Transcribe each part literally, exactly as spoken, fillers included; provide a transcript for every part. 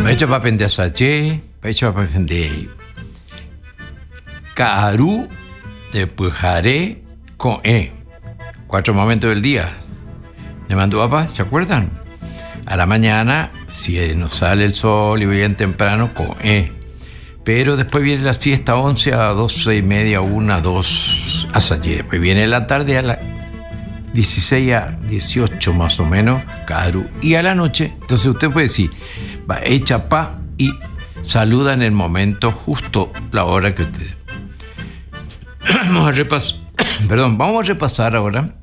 Paecha papende asache, paecha papende Karu de Pujaré con E. Cuatro momentos del día. Le mandó papá, ¿se acuerdan? A la mañana, si nos sale el sol y bien temprano, con E. Pero después viene la siesta once a doce y media, una, dos, asache. Después viene la tarde a las dieciséis a dieciocho más o menos, Karu. Y a la noche, entonces usted puede decir, va, echa pa y saluda en el momento justo la hora que usted. Vamos a repasar, perdón, vamos a repasar ahora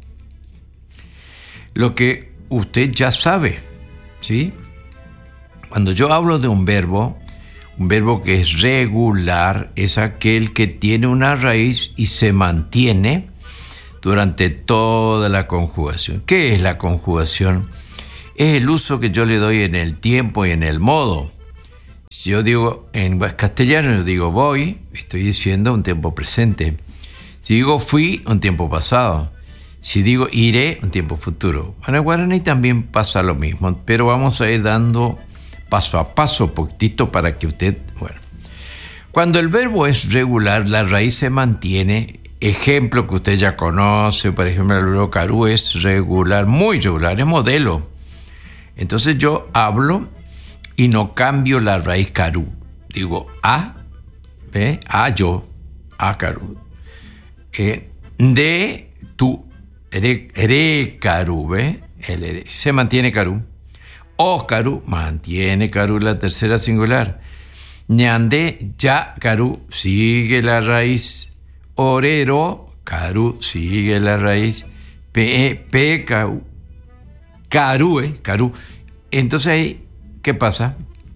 lo que usted ya sabe, ¿sí? Cuando yo hablo de un verbo, un verbo que es regular, es aquel que tiene una raíz y se mantiene durante toda la conjugación. ¿Qué es la conjugación? Es el uso que yo le doy en el tiempo y en el modo. Si yo digo en castellano, yo digo voy, estoy diciendo un tiempo presente. Si digo fui, un tiempo pasado. Si digo iré, un tiempo futuro. En el guaraní también pasa lo mismo, pero vamos a ir dando paso a paso, poquitito, para que usted... Bueno, cuando el verbo es regular, la raíz se mantiene. Ejemplo que usted ya conoce, por ejemplo, el verbo Karu es regular, muy regular, es modelo. Entonces yo hablo y no cambio la raíz Karu. Digo a, ¿ve? A yo, a Karu. Eh, de tu, re, re Karu, ¿ve? El, el, se mantiene Karu. O Karu, mantiene Karu la tercera singular. Ñande, ya Karu, sigue la raíz. Orero, Karu, sigue la raíz. Pe, pe, Karu, Karu, eh, Karu. Entonces ahí, ¿qué pasa?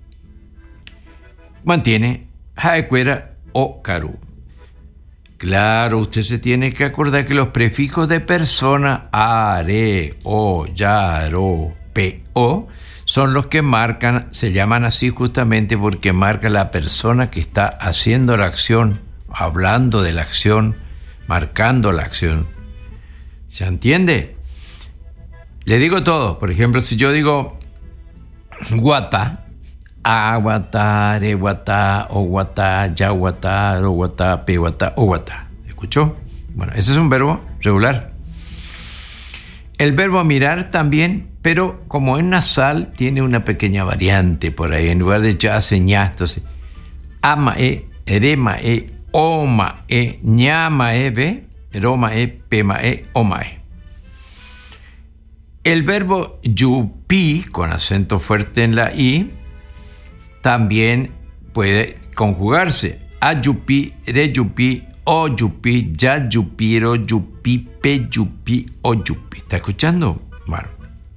Mantiene Haecuera o Karu. Claro, usted se tiene que acordar que los prefijos de persona, are, o, yaro, pe, o, son los que marcan, se llaman así justamente porque marca la persona que está haciendo la acción, hablando de la acción, marcando la acción. ¿Se entiende? Le digo todo. Por ejemplo, si yo digo guata, a guata, re guata, o guata, ya guata, ro guata, pe guata, o guata. ¿Escuchó? Bueno, ese es un verbo regular. El verbo mirar también, pero como es nasal, tiene una pequeña variante por ahí. En lugar de ya, hace ña. Entonces, ama, e, erema, e, oma, e, ñama, e, ve, roma, e, pema, e, oma, e. El verbo yupi, con acento fuerte en la i, también puede conjugarse. A yupi, re yupi, o yupi, ya yupi, ro yupi, pe yupi, o yupi. ¿Está escuchando? Bueno.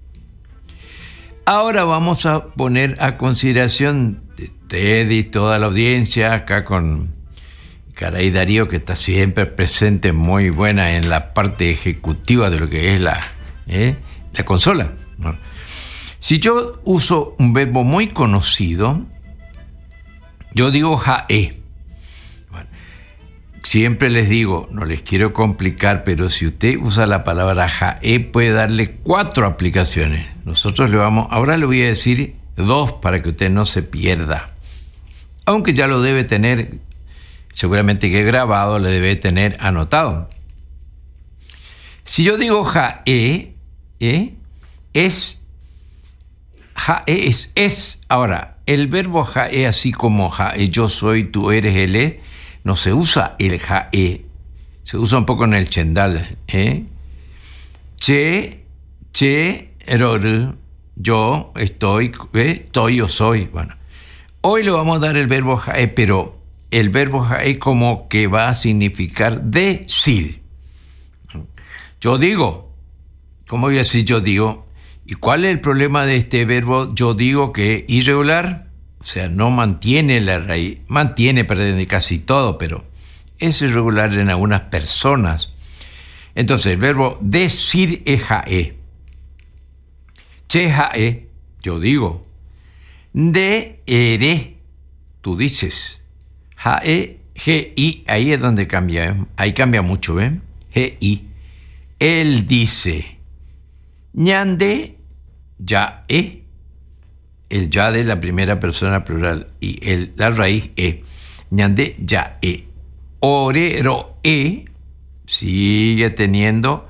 Ahora vamos a poner a consideración de usted y toda la audiencia, acá con Caray Darío, que está siempre presente, muy buena en la parte ejecutiva de lo que es la, ¿eh? la consola. Bueno. Si yo uso un verbo muy conocido, yo digo jae. Bueno, siempre les digo, no les quiero complicar, pero si usted usa la palabra jae, puede darle cuatro aplicaciones. Nosotros le vamos, ahora le voy a decir dos para que usted no se pierda. Aunque ya lo debe tener, seguramente que grabado, le debe tener anotado. Si yo digo jae, ¿eh? es, jae es, es. Ahora, el verbo jae, así como jae, yo soy, tú eres, él es, no se usa el jae, se usa un poco en el chendal, ¿eh? Che, che, eror, yo estoy, ¿eh? estoy, yo soy. Bueno, hoy le vamos a dar el verbo jae, pero el verbo jae como que va a significar decir. Yo digo, ¿cómo voy a decir yo digo? ¿Y cuál es el problema de este verbo yo digo que es irregular? O sea, no mantiene la raíz, mantiene, perdón, casi todo, pero es irregular en algunas personas. Entonces, el verbo decir es jae. Che jae, yo digo. De ere, tú dices. Jae, gi, ahí es donde cambia, ¿eh? Ahí cambia mucho, ¿eh? Gi. Él dice. Ñande, ya, e. el ya de la primera persona plural y el, la raíz e. Ñande ya e. Orero e sigue teniendo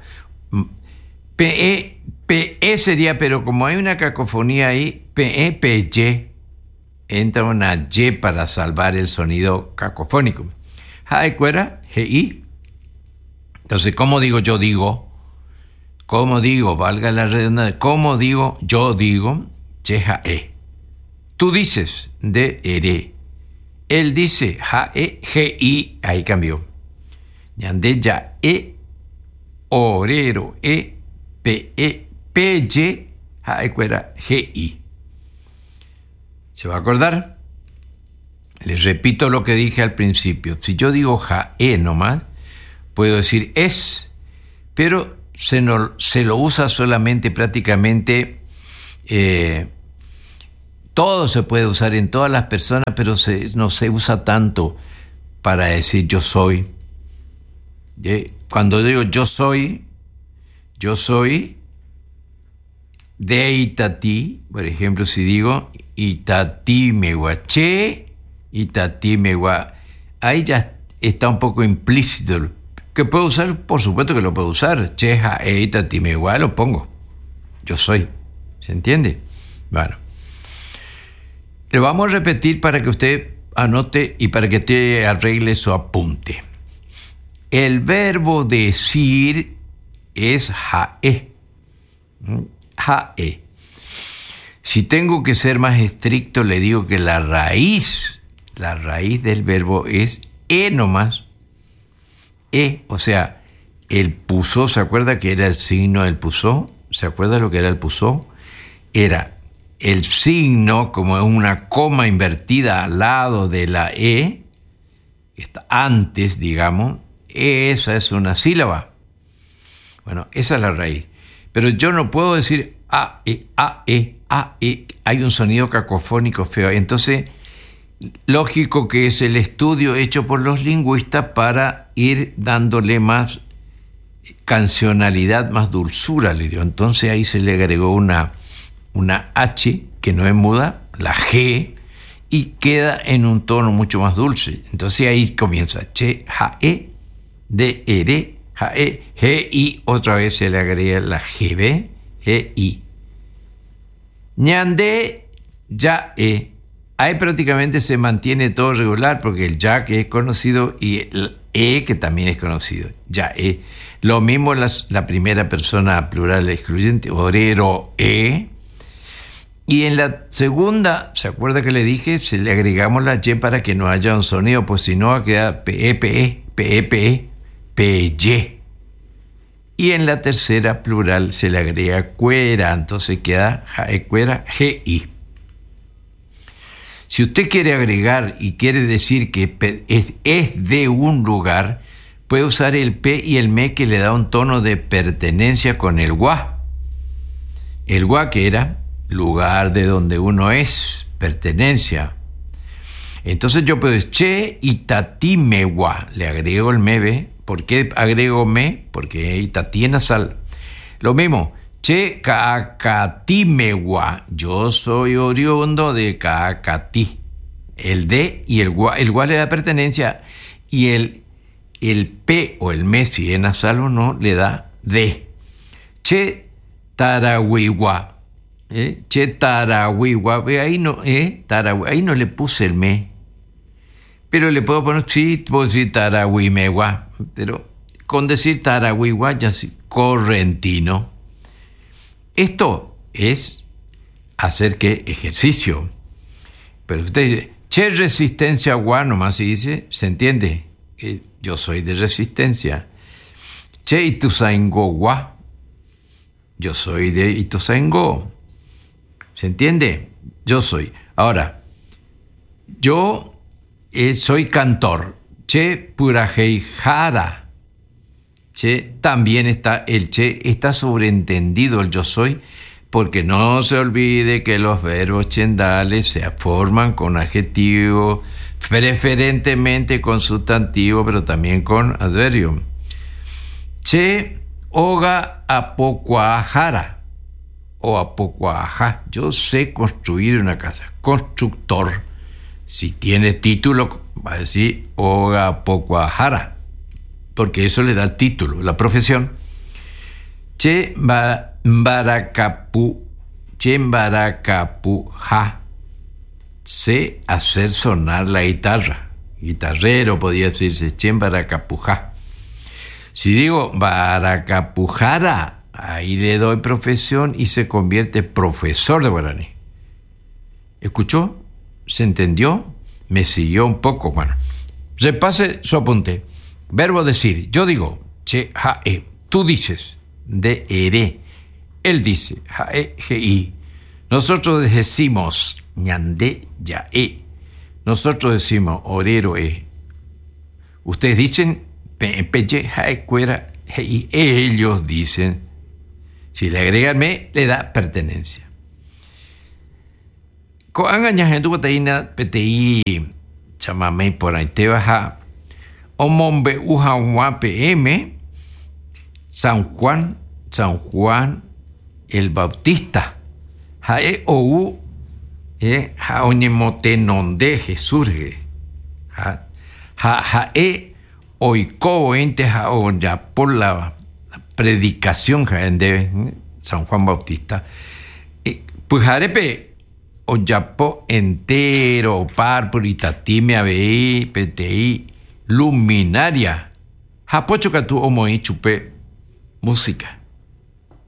pe, pe sería, pero como hay una cacofonía ahí, pe, peye, entra una y para salvar el sonido cacofónico. Jaecuera, gi. Entonces, ¿cómo digo yo digo? ¿Cómo digo? Valga la redundancia. ¿Cómo digo yo digo? Cheja e. Tú dices de ere. Él dice ja e, gi. Ahí cambió. Ñande ya e. Orero e. Pe e. Peye. Jaecuera, gi. ¿Se va a acordar? Les repito lo que dije al principio. Si yo digo ja e nomás, puedo decir es, pero se, no, se lo usa solamente prácticamente, eh, todo se puede usar en todas las personas, pero se, no se usa tanto para decir yo soy. ¿Eh? Cuando digo yo soy, yo soy de Itatí, por ejemplo, si digo Itatí meguache, Itatí megua, ahí ya está un poco implícito. ¿Que puedo usar? Por supuesto que lo puedo usar. Cheja, e, Itatí megua, lo pongo. Yo soy. ¿Se entiende? Bueno. Le vamos a repetir para que usted anote y para que te arregle su apunte. El verbo decir es jae. Jae. Si tengo que ser más estricto, le digo que la raíz, la raíz del verbo es e nomás. E, o sea, el puso, ¿se acuerda que era el signo del puso? ¿Se acuerda lo que era el puso? Era el signo como una coma invertida al lado de la e, que está antes, digamos. Esa es una sílaba. Bueno, esa es la raíz. Pero yo no puedo decir a, e, a, e, a, e. Hay un sonido cacofónico feo. Entonces, lógico que es el estudio hecho por los lingüistas para ir dándole más cancionalidad, más dulzura al idioma. Entonces ahí se le agregó una, una H que no es muda, la G, y queda en un tono mucho más dulce. Entonces ahí comienza che, ja, e, de, ere, ja, e, g, i, otra vez se le agrega la gb, g, i. Ñande, ya, e. Ahí prácticamente se mantiene todo regular porque el ya que es conocido y el e que también es conocido. Ya, e. Lo mismo las, la primera persona plural excluyente, orero, e. Y en la segunda, ¿se acuerda que le dije? Se le agregamos la y para que no haya un sonido, pues si no queda pe, pe, pe, pe, peye. Y en la tercera plural se le agrega cuera, entonces queda jaecuera, gi. Si usted quiere agregar y quiere decir que es, es de un lugar, puede usar el P y el me que le da un tono de pertenencia con el gua. El gua que era lugar de donde uno es, pertenencia. Entonces yo puedo decir, che Itatí megua, le agrego el mebe. ¿Por qué agrego me? Porque Itatí es nasal. Lo mismo, che Caacatí megua, yo soy oriundo de Caacatí. El de y el gua, el gua le da pertenencia y el, el P o el me, si es nasal o no, le da de. Che Tarahuigua. ¿Eh? Che Tarahuigua, ahí no, eh, Tarahui, ahí no le puse el me, pero le puedo poner, sí, puedo decir Tarahuimegua, pero con decir Tarahuigua ya sí, correntino. Esto es hacer que ejercicio, pero usted dice, che resistencia gua, nomás se dice, ¿se entiende? Eh, yo soy de resistencia. Che Ituzaingó gua, yo soy de Ituzaingó. ¿Se entiende? Yo soy. Ahora, yo eh, soy cantor. Che Purajeijara. Che, también está el che, está sobreentendido el yo soy, porque no se olvide que los verbos chendales se forman con adjetivo, preferentemente con sustantivo, pero también con adverbio. Che Oga Apocuajara. o apocuajá. Yo sé construir una casa. Constructor. Si tiene título, va a decir ogapocuajara, porque eso le da el título, la profesión. Che mbaracapu, che mbaracapuja. Sé hacer sonar la guitarra. Guitarrero podría decirse, che mbaracapuja. Si digo baracapujara, ahí le doy profesión y se convierte profesor de guaraní. ¿Escuchó? ¿Se entendió? ¿Me siguió un poco? Bueno, repase su apunte. Verbo decir. Yo digo, che, ja, e. Tú dices, de, ere. Él dice, ja, e, je, i. Nosotros decimos, ñande, ya, e. Nosotros decimos, orero, e. Ustedes dicen, pe, peche, ja, e, cuera, je, i. Ellos dicen. Si le agregan me, le da pertenencia. Ko angaña gente botaina pti chamame por ahí te baja omombe ujawa pm San Juan San Juan el Bautista jae ou e ja oñemote nonde Jesús ja ja jae oiko ente ja ya por la predicación de San Juan Bautista pues jarepe Oyapo entero, par, puritati, abei, pti, luminaria. Hapocho que tu omoi chupe música.